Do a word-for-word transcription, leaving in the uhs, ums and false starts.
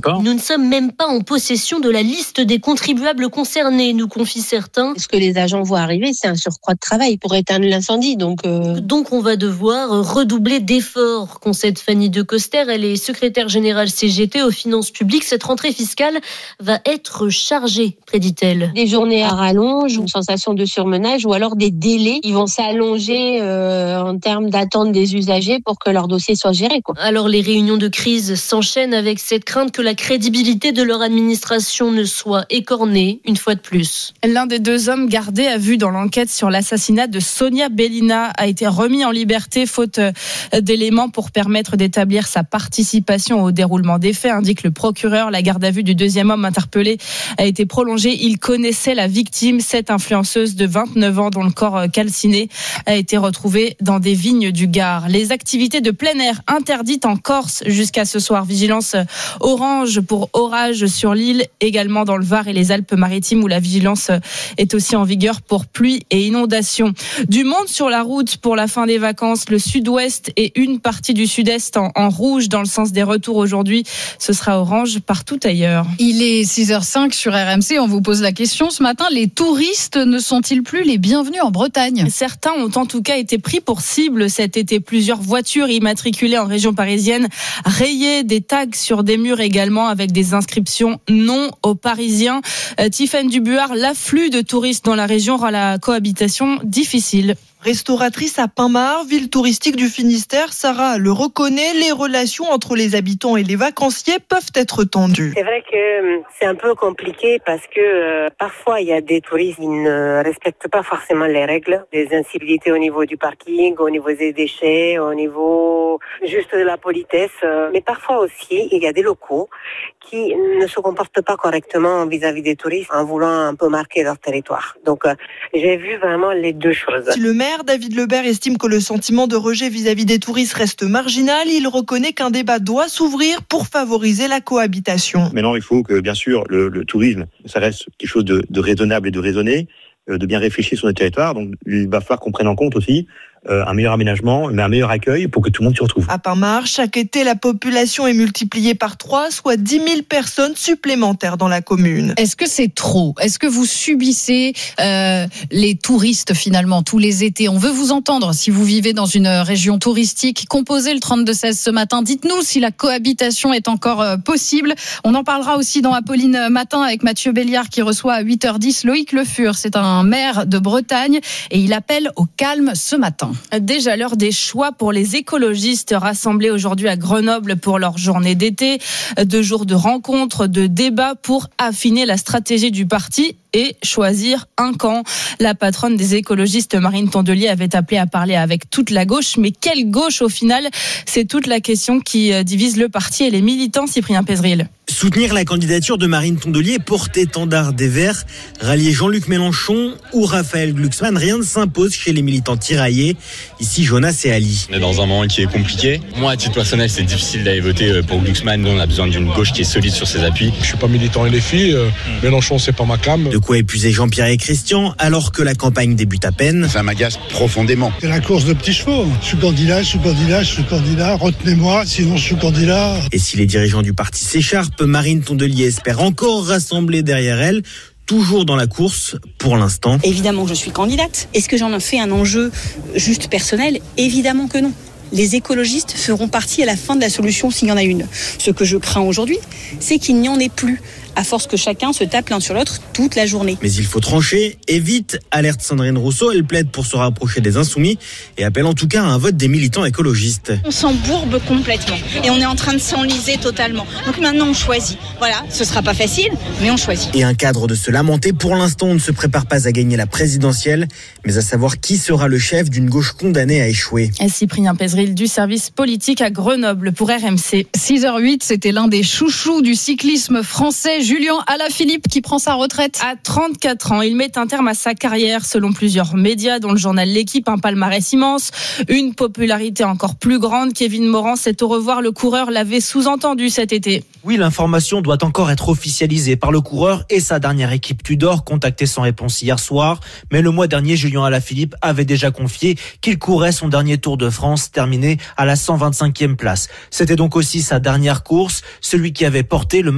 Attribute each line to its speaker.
Speaker 1: d'accord ?
Speaker 2: Nous ne sommes même pas en possession de la liste des contribuables concernés, nous confient certains.
Speaker 3: Ce que les agents voient arriver, c'est un surcroît de travail pour éteindre l'incendie. Donc, euh...
Speaker 2: donc on va devoir redoubler d'efforts, concède Fanny De Coster. Elle est secrétaire générale C G T aux finances publiques. Cette rentrée fiscale va être chargée, prédit-elle.
Speaker 3: Des journées à rallonge, une sensation de surmenage ou alors des délais qui vont s'allonger euh, en termes d'attente des usagers pour que leur dossier soit géré, quoi.
Speaker 2: Alors les réunions de crise s'enchaînent avec cette crainte que la crédibilité de leur administration ne soit écornée une fois de plus.
Speaker 4: L'un des deux hommes gardés à vue dans l'enquête sur l'assassinat de Sonia Belina a été remis en liberté faute d'éléments pour permettre d'établir sa participation au déroulement des faits, indique le procureur. La garde à vue du deuxième homme interpellé a été prolongée. Il connaissait la victime, cette influenceuse de vingt-neuf ans dont le corps calciné a été retrouvé dans des vignes du Gard. Les activités de plein air interdites en Corse jusqu'à ce soir. Vigilance orange pour orage sur l'île, également dans le Var et les Alpes-Maritimes où la vigilance est aussi en vigueur pour pluie et inondations. Du monde sur la route pour la fin des vacances. Le sud-ouest et une partie du sud-est en, en rouge dans le sens des retours aujourd'hui. Ce sera orange partout ailleurs.
Speaker 5: Il est six heures cinq sur R M C. On vous pose la question ce matin. Les touristes ne sont-ils plus les bienvenus en Bretagne ?
Speaker 4: Certains ont en tout cas été pris pour cible cet été. Plusieurs voitures immatriculées en région parisienne rayées, des tags sur des murs également avec des inscriptions non aux Parisiens. Euh, Tiffaine Dubuard, l'afflux de touristes dans la région rend la cohabitation difficile.
Speaker 6: Restauratrice à Pinmar, ville touristique du Finistère, Sarah le reconnaît, les relations entre les habitants et les vacanciers peuvent être tendues.
Speaker 7: C'est vrai que c'est un peu compliqué parce que euh, parfois il y a des touristes qui ne respectent pas forcément les règles, des incivilités au niveau du parking, au niveau des déchets, au niveau juste de la politesse. Mais parfois aussi il y a des locaux qui ne se comportent pas correctement vis-à-vis des touristes en voulant un peu marquer leur territoire. Donc euh, j'ai vu vraiment les deux choses.
Speaker 6: Si le maire David Lebert estime que le sentiment de rejet vis-à-vis des touristes reste marginal, il reconnaît qu'un débat doit s'ouvrir pour favoriser la cohabitation.
Speaker 8: Maintenant, il faut que, bien sûr, le, le tourisme, ça reste quelque chose de, de raisonnable et de raisonné, de bien réfléchir sur notre territoire. Donc, il va falloir qu'on prenne en compte aussi euh, un meilleur aménagement, mais un meilleur accueil pour que tout le monde s'y retrouve.
Speaker 6: À Pinmar, chaque été, la population est multipliée par trois, soit dix mille personnes supplémentaires dans la commune.
Speaker 5: Est-ce que c'est trop ? Est-ce que vous subissez euh, les touristes finalement tous les étés ? On veut vous entendre si vous vivez dans une région touristique. Composez le trente-deux seize ce matin. Dites-nous si la cohabitation est encore euh, possible. On en parlera aussi dans Apolline Matin avec Mathieu Béliard qui reçoit à huit heures dix Loïc Le Fur. C'est un maire de Bretagne et il appelle au calme ce matin.
Speaker 4: Déjà l'heure des choix pour les écologistes rassemblés aujourd'hui à Grenoble pour leur journée d'été. Deux jours de rencontres, de débats pour affiner la stratégie du parti et choisir un camp. La patronne des écologistes, Marine Tondelier, avait appelé à parler avec toute la gauche. Mais quelle gauche au final ? C'est toute la question qui divise le parti et les militants. Cyprien Pézeril.
Speaker 9: Soutenir la candidature de Marine Tondelier, porte-étendard des Verts, rallier Jean-Luc Mélenchon ou Raphaël Glucksmann, rien ne s'impose chez les militants tiraillés. Ici, Jonas et Ali.
Speaker 10: On est dans un moment qui est compliqué. Moi, à titre personnel, c'est difficile d'aller voter pour Glucksmann. On a besoin d'une gauche qui est solide sur ses appuis.
Speaker 11: Je suis pas militant et les filles. Euh, Mélenchon, c'est pas ma cam.
Speaker 9: De quoi épuiser Jean-Pierre et Christian alors que la campagne débute à peine.
Speaker 12: Ça m'agace profondément.
Speaker 13: C'est la course de petits chevaux. Je suis candidat, je suis candidat, je suis candidat. Retenez-moi, sinon je suis candidat.
Speaker 9: Et si les dirigeants du parti s'écharpent, Marine Tondelier espère encore rassembler derrière elle, toujours dans la course pour l'instant.
Speaker 14: Évidemment que je suis candidate. Est-ce que j'en ai fait un enjeu juste personnel ? Évidemment que non. Les écologistes feront partie à la fin de la solution s'il y en a une. Ce que je crains aujourd'hui, c'est qu'il n'y en ait plus, à force que chacun se tape l'un sur l'autre toute la journée.
Speaker 9: Mais il faut trancher, et vite, alerte Sandrine Rousseau, elle plaide pour se rapprocher des insoumis et appelle en tout cas à un vote des militants écologistes.
Speaker 15: On s'embourbe complètement et on est en train de s'enliser totalement. Donc maintenant on choisit. Voilà, ce sera pas facile, mais on choisit.
Speaker 9: Et un cadre de se lamenter, pour l'instant on ne se prépare pas à gagner la présidentielle, mais à savoir qui sera le chef d'une gauche condamnée à échouer.
Speaker 4: Et Cyprien Pézeril du service politique à Grenoble pour R M C.
Speaker 5: six heures huit, c'était l'un des chouchous du cyclisme français, Julien Alaphilippe, qui prend sa retraite.
Speaker 4: À trente-quatre ans, il met un terme à sa carrière selon plusieurs médias, dont le journal L'Équipe, un palmarès immense, une popularité encore plus grande. Kevin Morand, c'est au revoir, le coureur l'avait sous-entendu cet été.
Speaker 16: Oui, l'information doit encore être officialisée par le coureur et sa dernière équipe Tudor, contactée sans réponse hier soir. Mais le mois dernier, Julien Alaphilippe avait déjà confié qu'il courait son dernier Tour de France, terminé à la cent vingt-cinquième place. C'était donc aussi sa dernière course, celui qui avait porté le